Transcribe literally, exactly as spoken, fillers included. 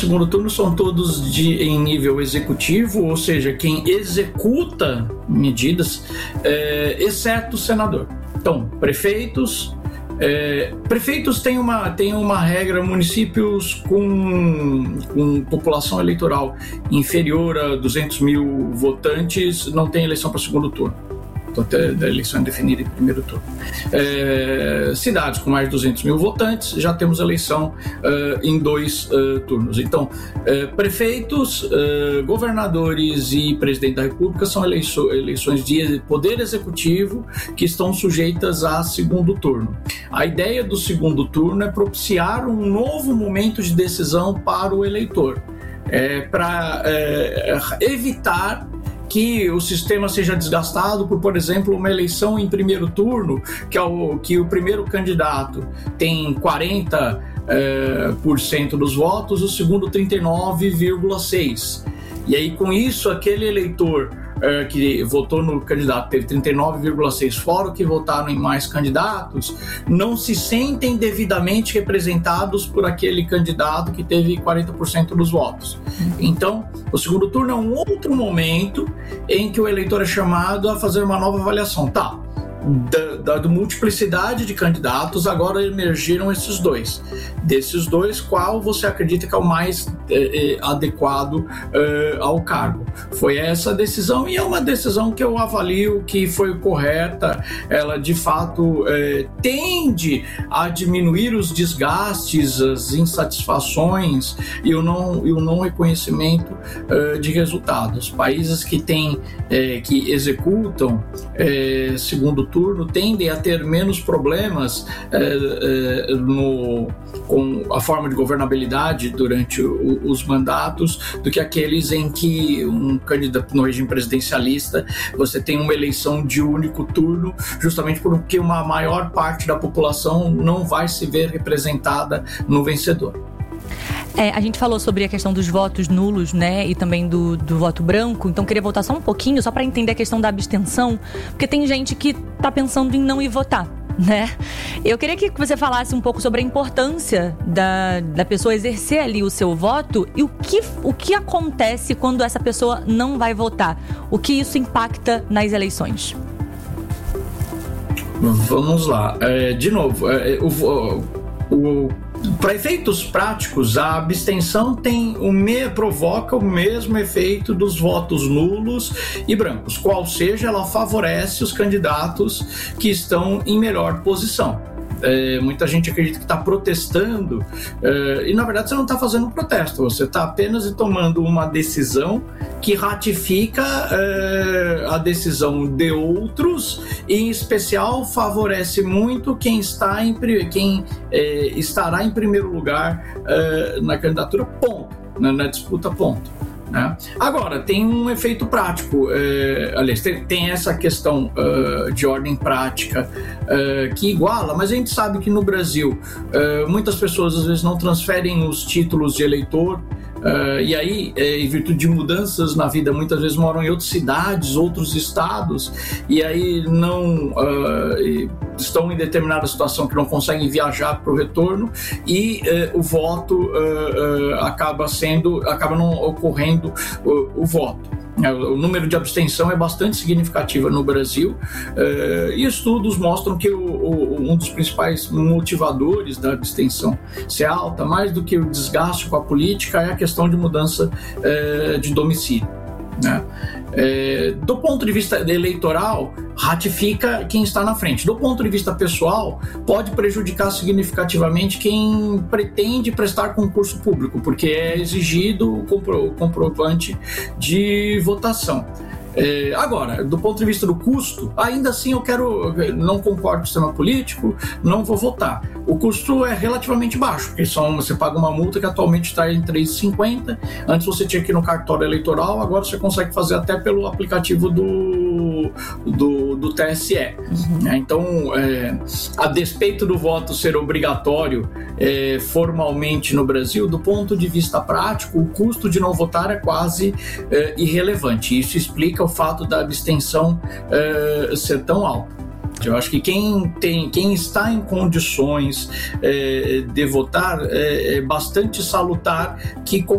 segundo turno são todos de, em nível executivo, ou seja, quem executa medidas, é, exceto o senador. Então, prefeitos... É, prefeitos têm uma, têm uma regra, municípios com, com população eleitoral inferior a duzentos mil votantes não tem eleição para segundo turno. Então, a eleição é definida em primeiro turno. É, cidades com mais de duzentos mil votantes, já temos eleição uh, em dois uh, turnos. Então, uh, prefeitos, uh, governadores e presidente da República são eleiço- eleições de poder executivo que estão sujeitas a segundo turno. A ideia do segundo turno é propiciar um novo momento de decisão para o eleitor, é, para é, evitar que o sistema seja desgastado por, por exemplo, uma eleição em primeiro turno, que, é o, que o primeiro candidato tem quarenta por cento dos votos, o segundo trinta e nove vírgula seis por cento. E aí, com isso, aquele eleitor uh, que votou no candidato teve trinta e nove vírgula seis por cento, fora o que votaram em mais candidatos, não se sentem devidamente representados por aquele candidato que teve quarenta por cento dos votos. Então, o segundo turno é um outro momento em que o eleitor é chamado a fazer uma nova avaliação. Tá, da, da multiplicidade de candidatos, agora emergiram esses dois. Desses dois, qual você acredita que é o mais é, é, adequado é, ao cargo? Foi essa a decisão, e é uma decisão que eu avalio que foi correta. Ela, de fato, é, tende a diminuir os desgastes, as insatisfações e o não, e o não reconhecimento é, de resultados. Países que, têm, é, que executam é, segundo turno tendem a ter menos problemas é, é, no, com a forma de governabilidade durante o, os mandatos do que aqueles em que um candidato no regime presidencialista você tem uma eleição de único turno, justamente porque uma maior parte da população não vai se ver representada no vencedor. É, a gente falou sobre a questão dos votos nulos, né, e também do, do voto branco, então queria voltar só um pouquinho, só para entender a questão da abstenção, porque tem gente que está pensando em não ir votar, né? Eu queria que você falasse um pouco sobre a importância da, da pessoa exercer ali o seu voto e o que, o que acontece quando essa pessoa não vai votar, o que isso impacta nas eleições. Vamos lá, é, de novo, é, o, o para efeitos práticos, a abstenção tem o me, provoca o mesmo efeito dos votos nulos e brancos, qual seja, ela favorece os candidatos que estão em melhor posição. É, muita gente acredita que está protestando é, e na verdade você não está fazendo um protesto, você está apenas tomando uma decisão que ratifica é, a decisão de outros e, em especial, favorece muito quem, está em, quem é, estará em primeiro lugar é, na candidatura, ponto, na, na disputa, ponto. Né? Agora, tem um efeito prático, é, aliás, tem, tem essa questão uh, de ordem prática uh, que iguala, mas a gente sabe que no Brasil uh, muitas pessoas às vezes não transferem os títulos de eleitor. Uh, e aí, é, em virtude de mudanças na vida, muitas vezes moram em outras cidades, outros estados, e aí não uh, estão em determinada situação que não conseguem viajar para o retorno, e uh, o voto uh, uh, acaba sendo, acaba não ocorrendo o, o voto. O número de abstenção é bastante significativo no Brasil uh, e estudos mostram que o, o, um dos principais motivadores da abstenção ser alta, mais do que o desgaste com a política, é a questão de mudança uh, de domicílio. Né? É, do ponto de vista eleitoral, ratifica quem está na frente. Do ponto de vista pessoal, pode prejudicar significativamente quem pretende prestar concurso público, porque é exigido o, compro- o comprovante de votação. É, agora, do ponto de vista do custo, ainda assim eu quero, não concordo com o sistema político, não vou votar. O custo é relativamente baixo, porque só você paga uma multa que atualmente está em três reais e cinquenta centavos. Antes você tinha que ir no cartório eleitoral, agora você consegue fazer até pelo aplicativo do, do, do T S E. Uhum. Então, é, a despeito do voto ser obrigatório é, formalmente no Brasil, do ponto de vista prático, o custo de não votar é quase é, irrelevante. Isso explica o fato da abstenção uh, ser tão alta. Eu acho que quem, tem, quem está em condições uh, de votar é, é bastante salutar que